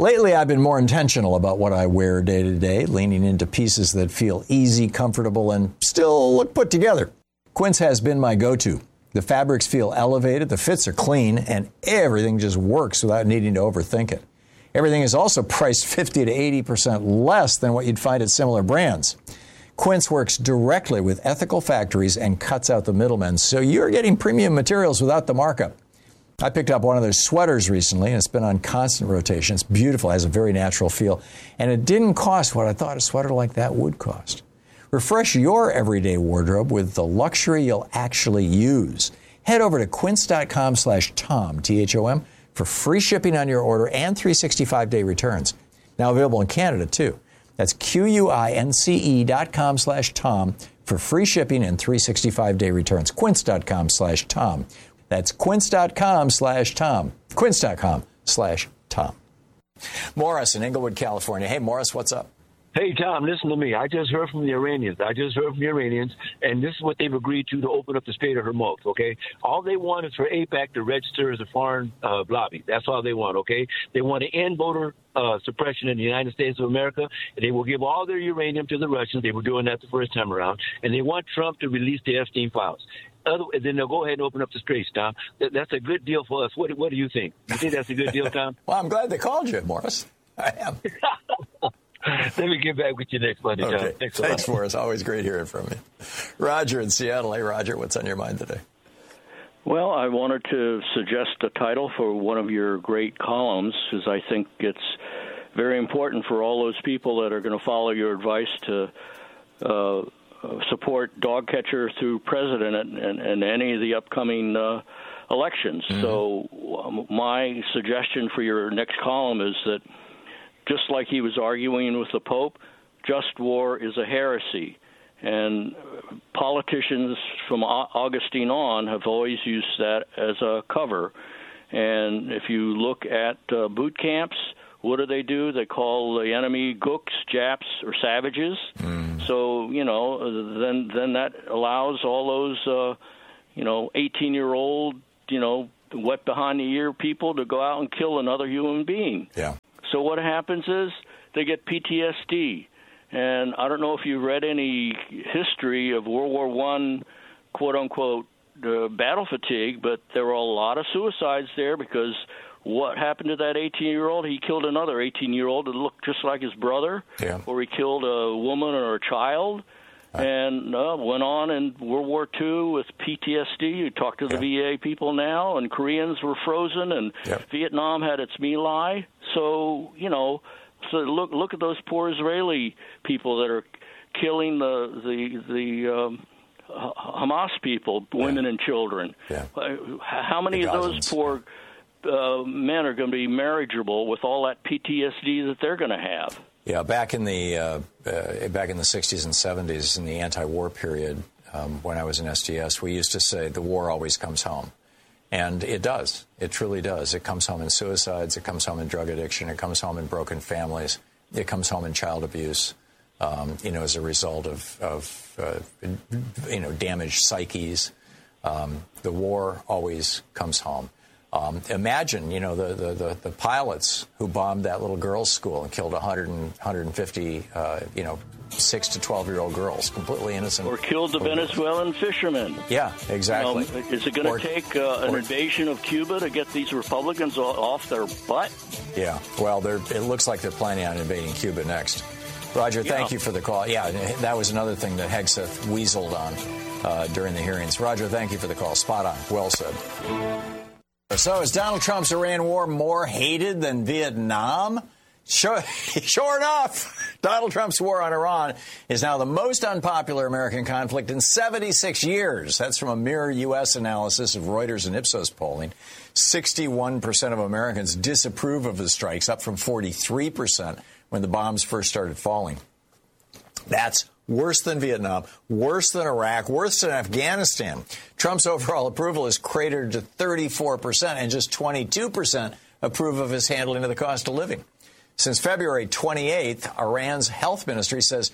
Lately, I've been more intentional about what I wear day to day, leaning into pieces that feel easy, comfortable, and still look put together. Quince has been my go-to. The fabrics feel elevated, the fits are clean, and everything just works without needing to overthink it. Everything is also priced 50 to 80% less than what you'd find at similar brands. Quince works directly with ethical factories and cuts out the middlemen, so you're getting premium materials without the markup. I picked up one of their sweaters recently, and it's been on constant rotation. It's beautiful, has a very natural feel, and it didn't cost what I thought a sweater like that would cost. Refresh your everyday wardrobe with the luxury you'll actually use. Head over to quince.com/Tom, T-H-O-M, for free shipping on your order and 365-day returns. Now available in Canada, too. That's QUINCE.com/Tom for free shipping and 365-day returns. Quince.com/Tom. That's quince.com/Tom. Quince.com/Tom. Morris in Inglewood, California. Hey, Morris, what's up? Hey, Tom, listen to me. I just heard from the Iranians. And this is what they've agreed to open up the Strait of Hormuz, okay? All they want is for AIPAC to register as a foreign lobby. That's all they want, okay? They want to end voter suppression in the United States of America. They will give all their uranium to the Russians. They were doing that the first time around. And they want Trump to release the Epstein files. Then they'll go ahead and open up the straits, Tom. That's a good deal for us. What do you think? You think that's a good deal, Tom? Well, I'm glad they called you, Morris. I am. Let me get back with you next Monday, Tom. Okay. Thanks, Morris. Always great hearing from you. Roger in Seattle. Hey, Roger, what's on your mind today? Well, I wanted to suggest a title for one of your great columns, because I think it's very important for all those people that are going to follow your advice to support dog catcher through president and any of the upcoming elections. Mm-hmm. So my suggestion for your next column is that just like he was arguing with the Pope, just war is a heresy. And politicians from Augustine on have always used that as a cover. And if you look at boot camps, what do? They call the enemy gooks, Japs, or savages. Mm. So, then that allows all those, 18-year-old, wet behind the ear people to go out and kill another human being. Yeah. So what happens is they get PTSD. And I don't know if you've read any history of World War I, quote-unquote, battle fatigue, but there were a lot of suicides there because what happened to that 18-year-old? He killed another 18-year-old that looked just like his brother, or he killed a woman or a child, and went on in World War II with PTSD. You talk to the VA people now, and Koreans were frozen, and Vietnam had its My Lai. So, so look at those poor Israeli people that are killing the Hamas people, women and children. Yeah. How many of those poor men are going to be marriageable with all that PTSD that they're going to have? Yeah, back in the 60s and 70s, in the anti-war period, when I was in SDS, we used to say the war always comes home. And it does. It truly does. It comes home in suicides. It comes home in drug addiction. It comes home in broken families. It comes home in child abuse, as a result of damaged psyches. The war always comes home. Imagine, the pilots who bombed that little girls' school and killed 150, 6 to 12-year-old girls, completely innocent. Or killed the Venezuelan fishermen. Yeah, exactly. Is it going to take an invasion of Cuba to get these Republicans off their butt? Yeah, well, it looks like they're planning on invading Cuba next. Roger, thank you for the call. Yeah, that was another thing that Hegseth weaseled on during the hearings. Roger, thank you for the call. Spot on. Well said. So is Donald Trump's Iran war more hated than Vietnam? Sure enough, Donald Trump's war on Iran is now the most unpopular American conflict in 76 years. That's from a Mirror U.S. analysis of Reuters and Ipsos polling. 61% of Americans disapprove of the strikes, up from 43% when the bombs first started falling. That's worse than Vietnam, worse than Iraq, worse than Afghanistan. Trump's overall approval is cratered to 34%, and just 22% approve of his handling of the cost of living. Since February 28th, Iran's health ministry says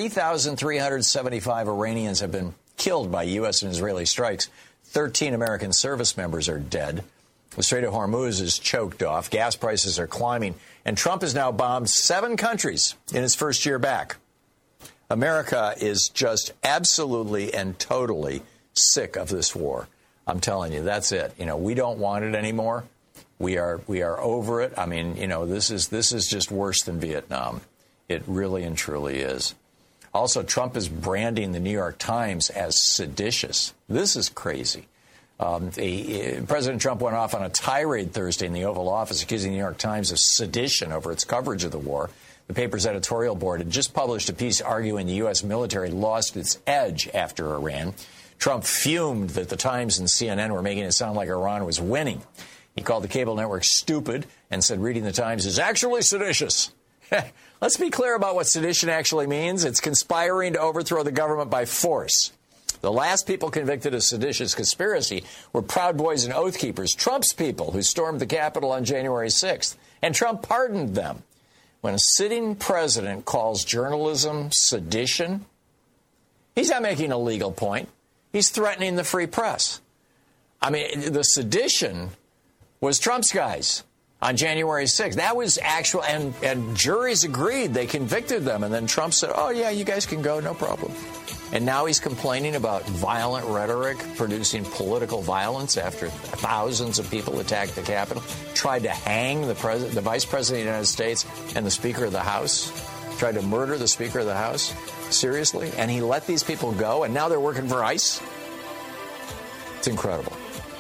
3,375 Iranians have been killed by U.S. and Israeli strikes. 13 American service members are dead. The Strait of Hormuz is choked off. Gas prices are climbing. And Trump has now bombed 7 countries in his first year back. America is just absolutely and totally sick of this war. I'm telling you, that's it. We don't want it anymore. We are over it. I mean, this is just worse than Vietnam. It really and truly is. Also, Trump is branding the New York Times as seditious. This is crazy. President Trump went off on a tirade Thursday in the Oval Office accusing the New York Times of sedition over its coverage of the war. The paper's editorial board had just published a piece arguing the U.S. military lost its edge after Iran. Trump fumed that the Times and CNN were making it sound like Iran was winning. He called the cable network stupid and said reading the Times is actually seditious. Let's be clear about what sedition actually means. It's conspiring to overthrow the government by force. The last people convicted of seditious conspiracy were Proud Boys and Oath Keepers, Trump's people who stormed the Capitol on January 6th. And Trump pardoned them. When a sitting president calls journalism sedition, he's not making a legal point. He's threatening the free press. I mean, the sedition was Trump's guys on January 6th. That was actual, and juries agreed. They convicted them. And then Trump said, oh, yeah, you guys can go, no problem. And now he's complaining about violent rhetoric, producing political violence after thousands of people attacked the Capitol, tried to hang the Vice President of the United States and the Speaker of the House, tried to murder the Speaker of the House. Seriously? And he let these people go, and now they're working for ICE? It's incredible.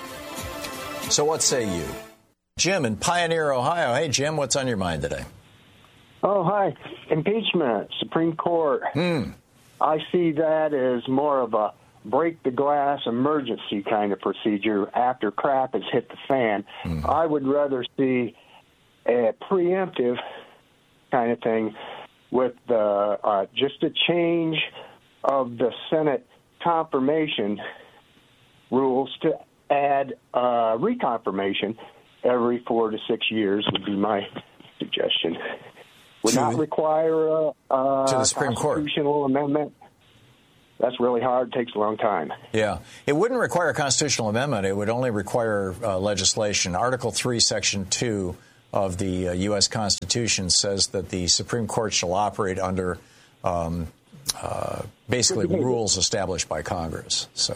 So what say you? Jim in Pioneer, Ohio. Hey, Jim, what's on your mind today? Oh, hi. Impeachment, Supreme Court. I see that as more of a break the glass emergency kind of procedure after crap has hit the fan. I would rather see a preemptive kind of thing with just a change of the Senate confirmation rules to add reconfirmation every 4 to 6 years would be my suggestion. Would not require a constitutional amendment. That's really hard. Takes a long time. Yeah. It wouldn't require a constitutional amendment. It would only require legislation. Article 3, Section 2 of the U.S. Constitution says that the Supreme Court shall operate under basically rules established by Congress. So,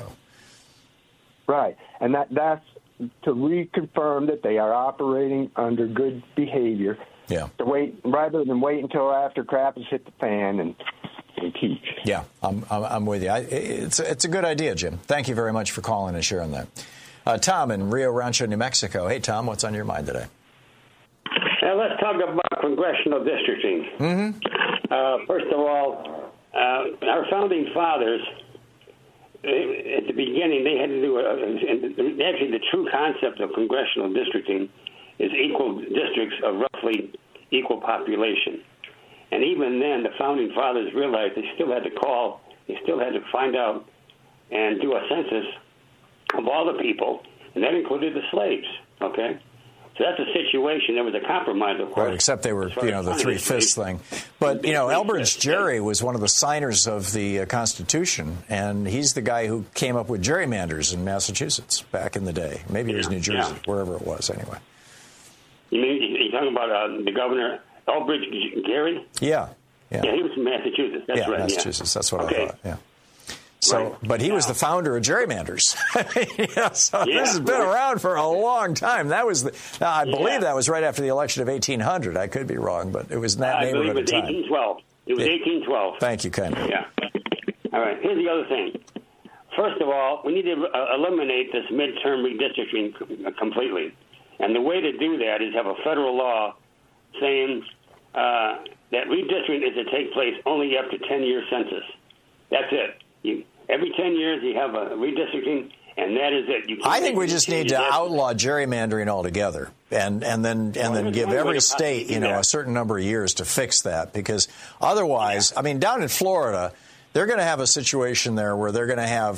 right. And that's to reconfirm that they are operating under good behavior. Yeah. To wait rather than wait until after crap has hit the fan and teach. Yeah, I'm with you. It's a good idea, Jim. Thank you very much for calling and sharing that. Tom in Rio Rancho, New Mexico. Hey, Tom, what's on your mind today? Let's talk about congressional districting. First of all, our founding fathers, at the beginning, they had to do actually the true concept of congressional districting is equal districts of roughly equal population. And even then, the founding fathers realized they still had to call, they still had to find out and do a census of all the people, and that included the slaves, okay? So that's a situation. There was a compromise, of course. Right, except they were, the 3/5 thing. But, Elbridge Gerry was one of the signers of the Constitution, and he's the guy who came up with gerrymanders in Massachusetts back in the day. Maybe it was New Jersey, wherever it was, anyway. You mean you're talking about the governor, Elbridge Gerry? Yeah. Yeah, he was from Massachusetts. That's right. Massachusetts. That's what I thought. Yeah. So, but he was the founder of gerrymanders. This has been around for a long time. That was I believe that was right after the election of 1800. I could be wrong, but it was in that neighborhood at the time. 1812. It was 1812. Thank you, Ken. Yeah. All right. Here's the other thing. First of all, we need to eliminate this midterm redistricting completely. And the way to do that is have a federal law saying that redistricting is to take place only after 10-year census. That's it. Every 10 years you have a redistricting, and that is it. I think we just need to outlaw gerrymandering altogether, and then give every state a certain number of years to fix that, because otherwise, down in Florida, they're going to have a situation there where they're going to have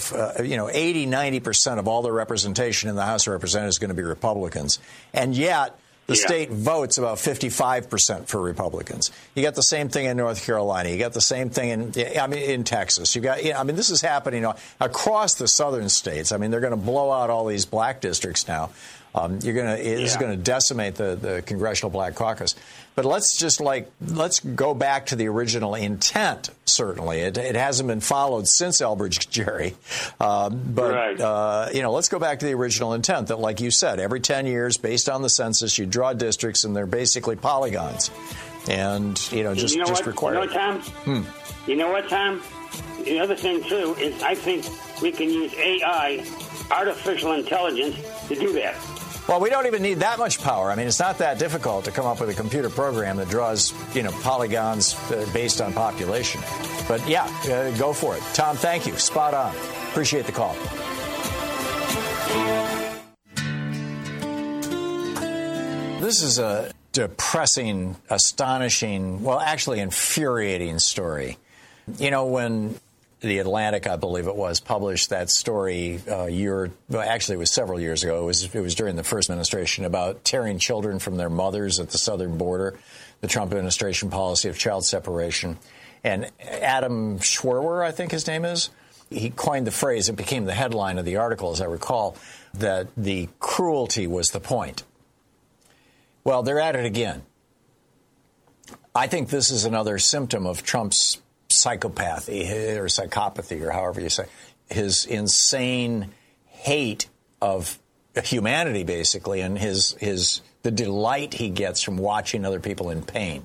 80-90% of all the representation in the House of Representatives is going to be Republicans, and yet the state votes about 55% for Republicans. You got the same thing in North Carolina. You got the same thing in Texas. You got, this is happening across the southern states. They're going to blow out all these black districts now. This is going to decimate the Congressional Black Caucus. But let's go back to the original intent. Certainly, it hasn't been followed since Elbridge Gerry. Let's go back to the original intent. That, like you said, every 10 years, based on the census, you draw districts, and they're basically polygons, and just require. You know what, Tom? You know what, Tom? The other thing too is I think we can use AI, artificial intelligence, to do that. Well, we don't even need that much power. I mean, it's not that difficult to come up with a computer program that draws, polygons based on population. But yeah, go for it. Tom, thank you. Spot on. Appreciate the call. This is a depressing, astonishing, well, actually infuriating story. When The Atlantic, I believe it was, published that story it was several years ago. It was during the first administration about tearing children from their mothers at the southern border, the Trump administration policy of child separation. And Adam Schwerwer, I think his name is, he coined the phrase, it became the headline of the article, as I recall, that the cruelty was the point. Well, they're at it again. I think this is another symptom of Trump's psychopathy or psychopathy, or however you say, his insane hate of humanity, basically, and the delight he gets from watching other people in pain.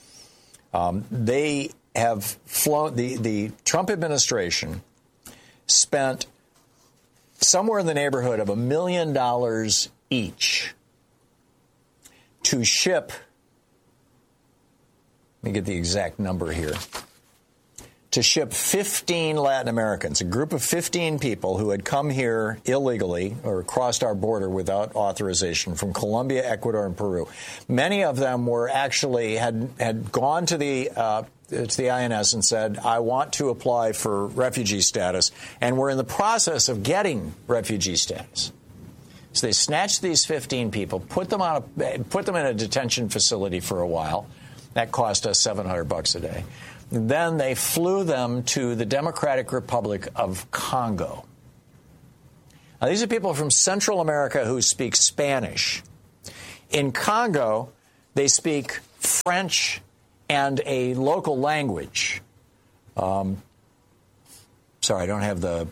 They have flown, the Trump administration spent somewhere in the neighborhood of $1 million each to ship, let me get the exact number here, to ship 15 Latin Americans, a group of 15 people who had come here illegally or crossed our border without authorization from Colombia, Ecuador, and Peru. Many of them were actually had gone to the INS and said, I want to apply for refugee status, and were in the process of getting refugee status. So they snatched these 15 people, put them in a detention facility for a while. That cost us $700 a day. Then they flew them to the Democratic Republic of Congo. Now, these are people from Central America who speak Spanish. In Congo, they speak French and a local language. Sorry, I don't have I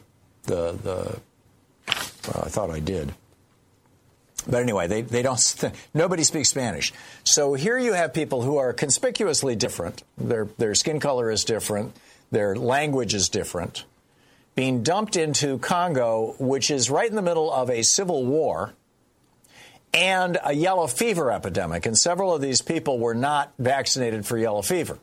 thought I did. But anyway, they don't. Nobody speaks Spanish. So here you have people who are conspicuously different. Their skin color is different. Their language is different. Being dumped into Congo, which is right in the middle of a civil war and a yellow fever epidemic. And several of these people were not vaccinated for yellow fever.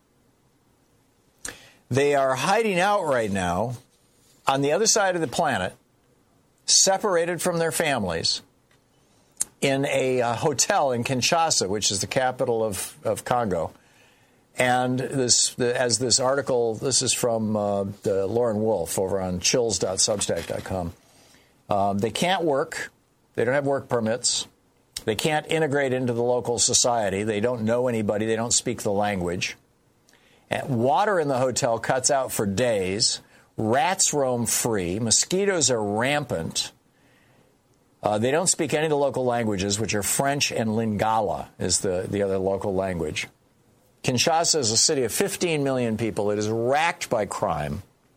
They are hiding out right now on the other side of the planet, separated from their families, in a hotel in Kinshasa, which is the capital of Congo. And as this article, this is from Lauren Wolf over on chills.substack.com. They can't work. They don't have work permits. They can't integrate into the local society. They don't know anybody. They don't speak the language. And water in the hotel cuts out for days. Rats roam free. Mosquitoes are rampant. They don't speak any of the local languages, which are French and Lingala is the other local language. Kinshasa is a city of 15 million people. It is racked by crime.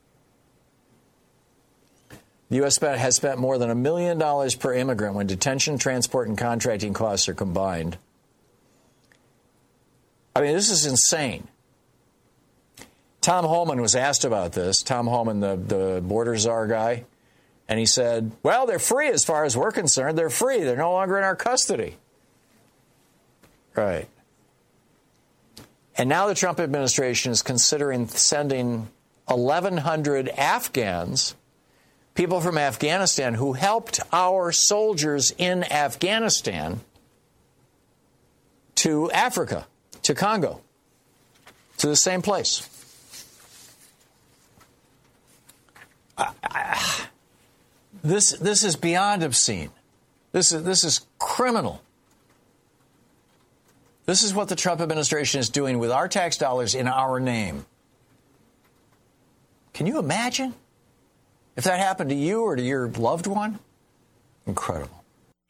The U.S. has spent more than $1 million per immigrant when detention, transport, and contracting costs are combined. I mean, this is insane. Tom Homan was asked about this. Tom Homan, the border czar guy. And he said, well, they're free as far as we're concerned. They're free. They're no longer in our custody. Right. And now the Trump administration is considering sending 1,100 Afghans, people from Afghanistan who helped our soldiers in Afghanistan, to Africa, to Congo, to the same place. This is beyond obscene. This is criminal. This is what the Trump administration is doing with our tax dollars in our name. Can you imagine if that happened to you or to your loved one? Incredible.